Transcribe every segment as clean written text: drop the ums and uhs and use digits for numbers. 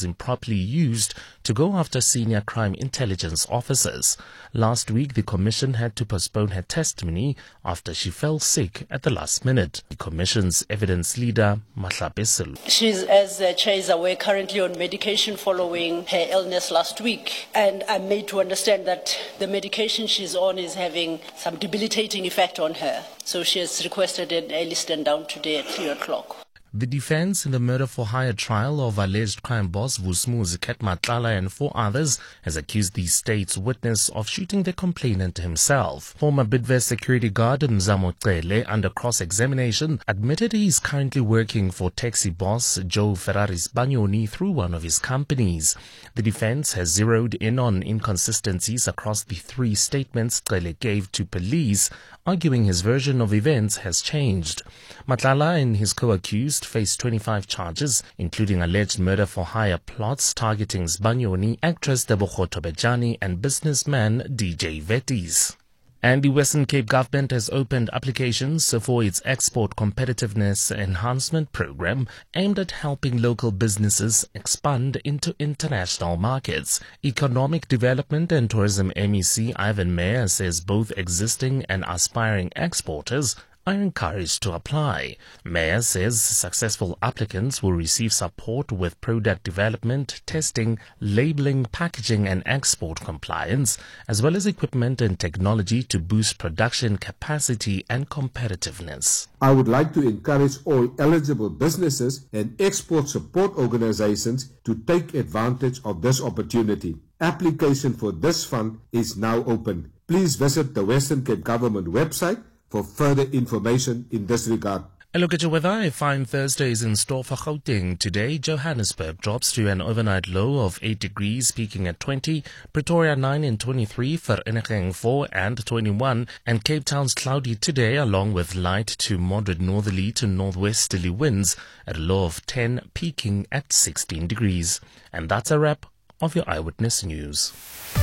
was improperly used to go after senior crime intelligence officers. Last week, the commission had to postpone her testimony after she fell sick at the last minute. The commission's evidence leader, Mahlape Sello. She's, as Chair is aware, currently on medication following her illness last week, and I'm made to understand that the medication she's on is having some debilitating effect on her. So she has requested an early stand down today at 3 o'clock. The defense in the murder-for-hire trial of alleged crime boss Vusumuzi Matlala and 4 others has accused the state's witness of shooting the complainant himself. Former Bidvest security guard Mzamo Cele, under cross-examination, admitted he is currently working for taxi boss Joe Ferraris Banyoni through one of his companies. The defense has zeroed in on inconsistencies across the 3 statements Cele gave to police, arguing his version of events has changed. Matlala and his co-accused faced 25 charges, including alleged murder-for-hire plots targeting Sbanyoni, actress Tebogo Tobejane, and businessman DJ Vetis. And the Western Cape government has opened applications for its Export Competitiveness Enhancement Program aimed at helping local businesses expand into international markets. Economic Development and Tourism MEC Ivan Meyer says both existing and aspiring exporters are encouraged to apply. Meyer says successful applicants will receive support with product development, testing, labeling, packaging and export compliance, as well as equipment and technology to boost production capacity and competitiveness. I would like to encourage all eligible businesses and export support organizations to take advantage of this opportunity. Application for this fund is now open. Please visit the Western Cape Government website for further information in this regard. A look at your weather. A fine Thursday is in store for Gauteng. Today, Johannesburg drops to an overnight low of 8 degrees, peaking at 20. Pretoria 9 and 23, Vereeniging 4 and 21. And Cape Town's cloudy today, along with light to moderate northerly to northwesterly winds at a low of 10, peaking at 16 degrees. And that's a wrap of your Eyewitness News.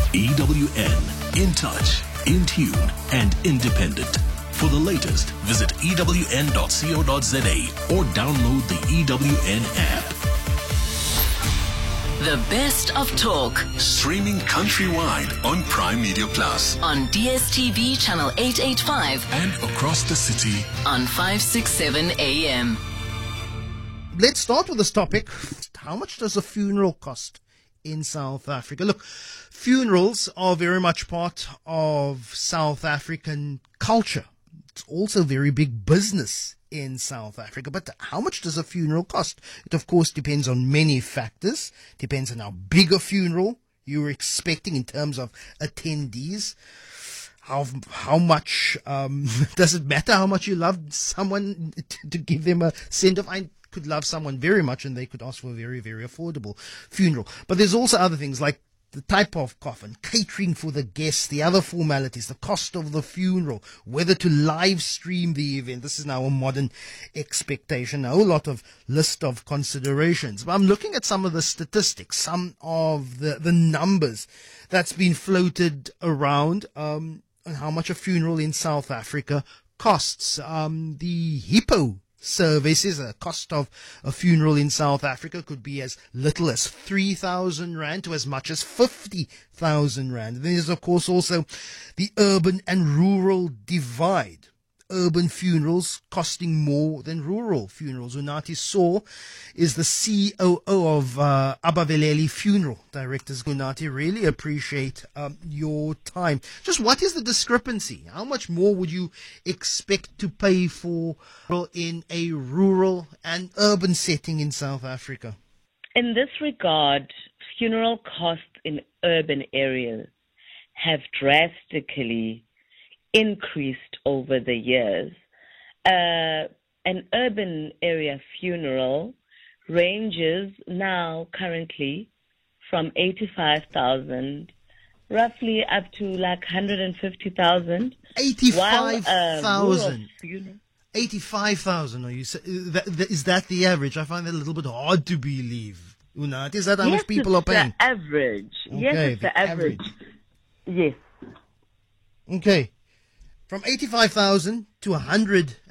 EWN, in touch, in tune and independent. For the latest, visit ewn.co.za or download the EWN app. The best of talk. Streaming countrywide on Prime Media Plus. On DSTV channel 885. And across the city on 567 AM. Let's start with this topic. How much does a funeral cost in South Africa? Look, funerals are very much part of South African culture. It's also very big business in South Africa. But how much does a funeral cost? It, of course, depends on many factors. Depends on how big a funeral you're expecting in terms of attendees. How much does it matter how much you love someone to give them a send-off? I could love someone very much and they could ask for a very, very affordable funeral. But there's also other things like the type of coffin, catering for the guests, the other formalities, the cost of the funeral, whether to live stream the event. This is now a modern expectation, a whole lot of list of considerations. But I'm looking at some of the statistics, some of the numbers that's been floated around on how much a funeral in South Africa costs. The Hippo services, a cost of a funeral in South Africa could be as little as 3,000 rand to as much as 50,000 rand. Then there's, of course, also the urban and rural divide. Urban funerals costing more than rural funerals. Unati Saw is the COO of Abaveleli Funeral. Directors Gunati, really appreciate your time. Just what is the discrepancy? How much more would you expect to pay for in a rural and urban setting in South Africa? In this regard, funeral costs in urban areas have drastically increased over the years. An urban area funeral ranges now currently from 85,000 roughly up to like 150,000. 85,000. 85,000. Is that the average? I find that a little bit hard to believe. Unat, is that how much people are paying? The average. Okay, yes, it's the average. Yes. Okay. From 85,000 to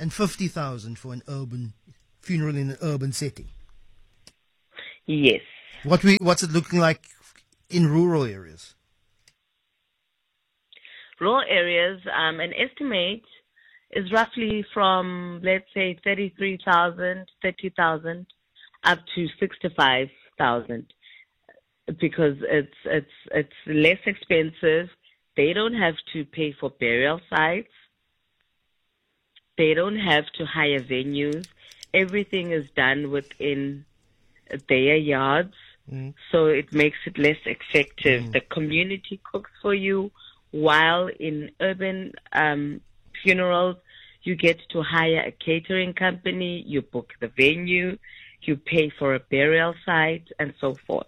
150,000 for an urban funeral in an urban setting. Yes. What's it looking like in rural areas? Rural areas, an estimate is roughly from, let's say, 33,000, 30,000 up to 65,000, because it's less expensive. They don't have to pay for burial sites. They don't have to hire venues. Everything is done within their yards, so it makes it less effective. The community cooks for you, while in urban funerals, you get to hire a catering company, you book the venue, you pay for a burial site, and so forth.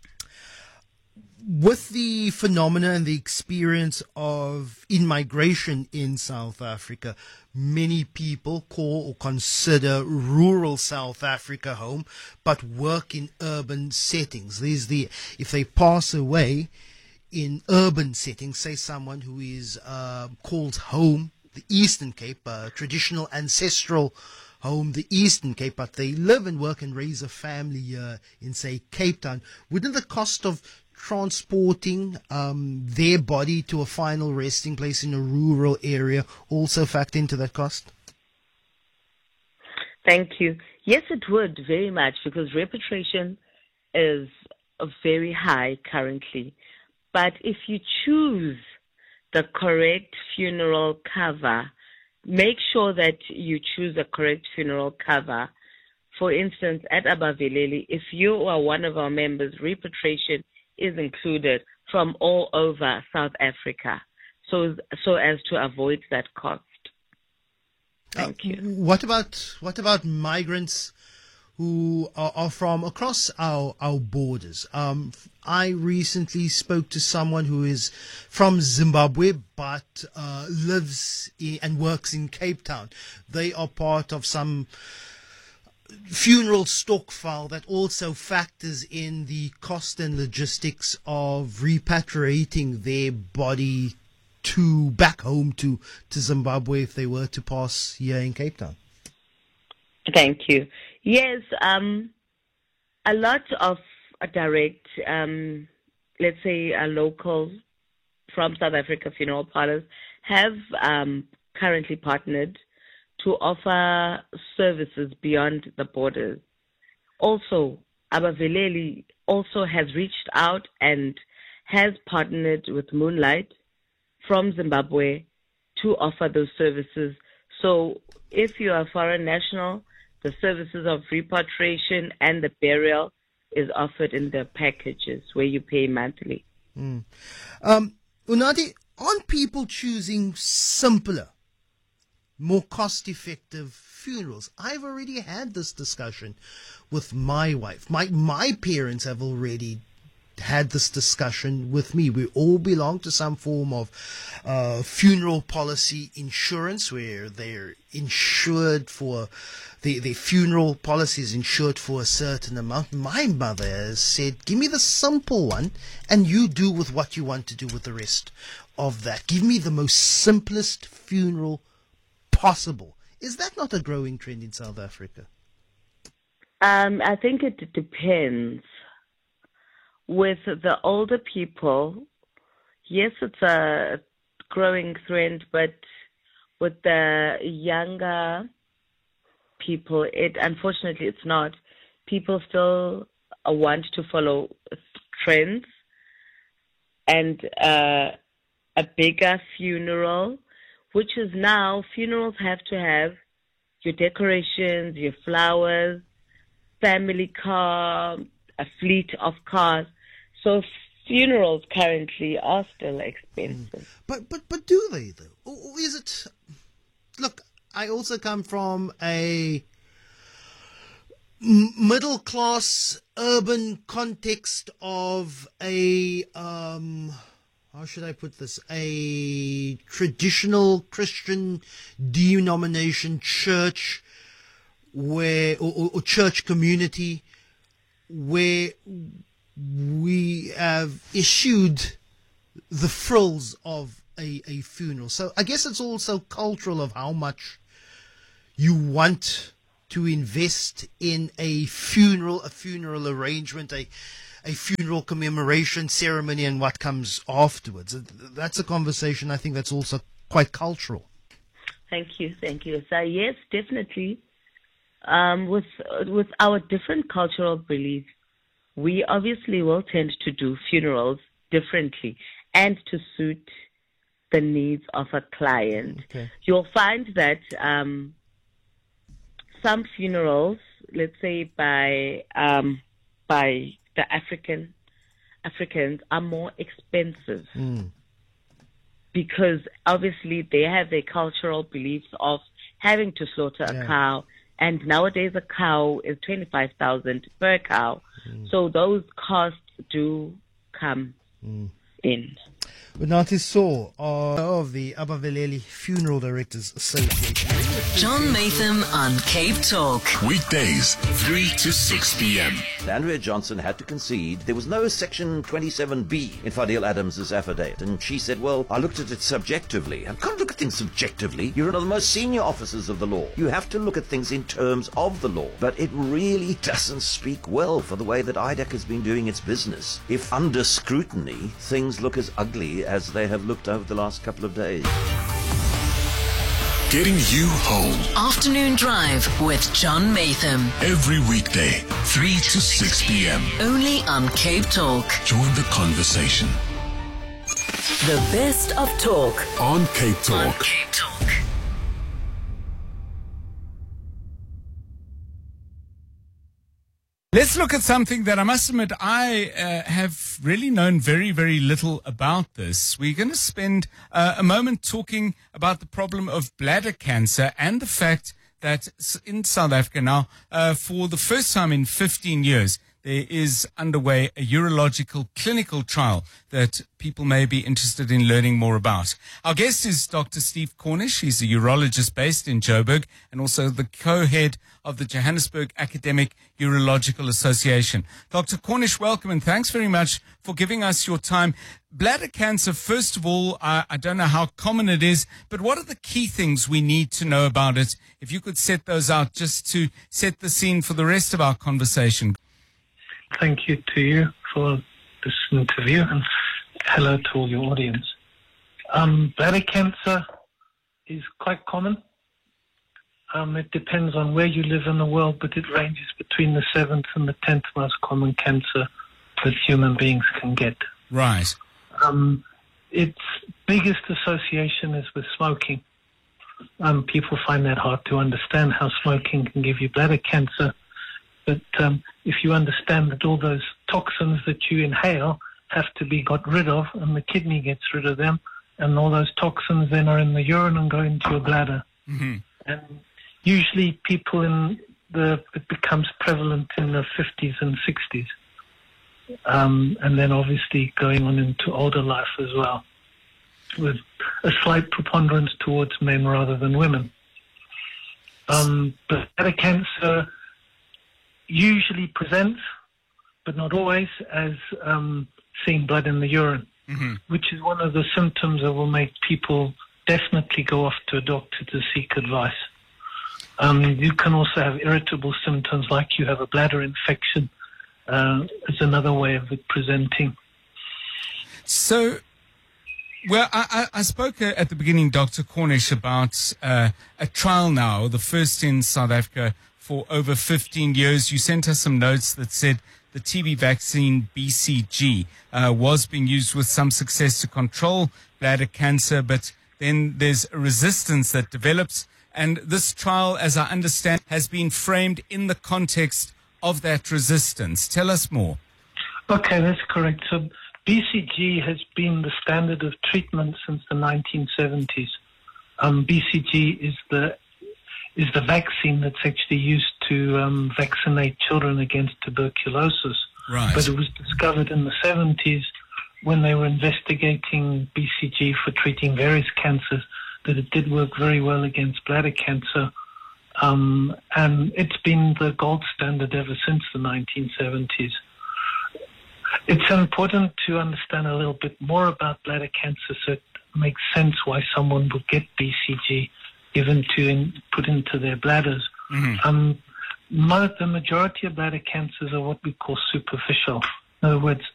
With the phenomena and the experience of in-migration in South Africa, many people call or consider rural South Africa home, but work in urban settings. If they pass away in urban settings, say someone who is called home, the Eastern Cape, traditional ancestral home, the Eastern Cape, but they live and work and raise a family in, say, Cape Town, wouldn't the cost of transporting their body to a final resting place in a rural area also factor into that cost? Thank you. Yes, it would, very much, because repatriation is very high currently. But if you choose the correct funeral cover, make sure that you choose a correct funeral cover. For instance, at Abaveleli, if you are one of our members, repatriation is included from all over South Africa, so as to avoid that cost. Thank you. What about migrants who are from across our borders? I recently spoke to someone who is from Zimbabwe but lives and works in Cape Town. They are part of some funeral stockfile that also factors in the cost and logistics of repatriating their body back home to Zimbabwe if they were to pass here in Cape Town. Thank you. Yes, a lot of direct, let's say, local from South Africa funeral parlors have currently partnered to offer services beyond the borders. Also, Abaveleli also has reached out and has partnered with Moonlight from Zimbabwe to offer those services. So if you are a foreign national, the services of repatriation and the burial is offered in the packages where you pay monthly. Unathi, aren't people choosing simpler, more cost-effective funerals? I've already had this discussion with my wife. My parents have already had this discussion with me. We all belong to some form of funeral policy insurance, where they're insured for their funeral policy is insured for a certain amount. My mother has said, give me the simple one and you do with what you want to do with the rest of that. Give me the most simplest funeral possible. Is that not a growing trend in South Africa? I think it depends. With the older people, yes, it's a growing trend, but with the younger people, unfortunately it's not. People still want to follow trends, and a bigger funeral, which is now, funerals have to have your decorations, your flowers, family car, a fleet of cars. So funerals currently are still expensive. But do they though? Or is it? Look, I also come from a middle class urban context of a how should I put this? A traditional Christian denomination church or church community where we have issued the frills of a funeral. So I guess it's also cultural of how much you want to invest in a funeral arrangement, a funeral commemoration ceremony and what comes afterwards. That's a conversation I think that's also quite cultural. Thank you. So yes, definitely. With our different cultural beliefs, we obviously will tend to do funerals differently and to suit the needs of a client. Okay. You'll find that some funerals, let's say by the Africans, are more expensive because obviously they have their cultural beliefs of having to slaughter a cow, and nowadays a cow is 25,000 per cow, so those costs do come in. Unathi Saw of the Abaveleli Funeral Directors Association. John Matham on Cape Talk. Weekdays, 3 to 6 p.m. Andrea Johnson had to concede there was no Section 27B in Fadil Adams' affidavit. And she said, well, I looked at it subjectively. I can't look at things subjectively. You're one of the most senior officers of the law. You have to look at things in terms of the law. But it really doesn't speak well for the way that IDAC has been doing its business. If under scrutiny, things look as ugly as they have looked over the last couple of days. Getting you home Afternoon Drive with John Matham. every weekday, 3 to 6 p.m. Only on Cape Talk. Join the conversation The best of talk. on Cape On Talk. Cape Talk. Let's look at something that I must admit I have really known very, very little about this. We're going to spend a moment talking about the problem of bladder cancer and the fact that in South Africa now, for the first time in 15 years, there is underway a urological clinical trial that people may be interested in learning more about. Our guest is Dr. Steve Cornish. He's a urologist based in Joburg and also the co-head of the Johannesburg Academic Urological Association. Dr. Cornish, welcome and thanks very much for giving us your time. Bladder cancer, first of all, I don't know how common it is, but what are the key things we need to know about it? If you could set those out just to set the scene for the rest of our conversation. Thank you to you for this interview and hello to all your audience. Bladder cancer is quite common. It depends on where you live in the world, but it ranges between the 7th and the 10th most common cancer that human beings can get. Right. Its biggest association is with smoking. People find that hard to understand, how smoking can give you bladder cancer. But if you understand that all those toxins that you inhale have to be got rid of, and the kidney gets rid of them, and all those toxins then are in the urine and go into your bladder. Mm-hmm. And usually it becomes prevalent in the 50s and 60s. And then obviously going on into older life as well, with a slight preponderance towards men rather than women. But bladder cancer usually presents, but not always, as seeing blood in the urine, which is one of the symptoms that will make people definitely go off to a doctor to seek advice. You can also have irritable symptoms like you have a bladder infection. It's another way of it presenting. So, well, I spoke at the beginning, Dr. Cornish, about a trial now, the first in South Africa for over 15 years. You sent us some notes that said the TB vaccine BCG was being used with some success to control bladder cancer, but then there's a resistance that develops. And this trial, as I understand, has been framed in the context of that resistance. Tell us more. Okay, that's correct. So BCG has been the standard of treatment since the 1970s. BCG is the vaccine that's actually used to vaccinate children against tuberculosis. Right. But it was discovered in the 70s when they were investigating BCG for treating various cancers that it did work very well against bladder cancer. And it's been the gold standard ever since the 1970s. It's important to understand a little bit more about bladder cancer so it makes sense why someone would get BCG given to put into their bladders. Mm-hmm. The majority of bladder cancers are what we call superficial. In other words,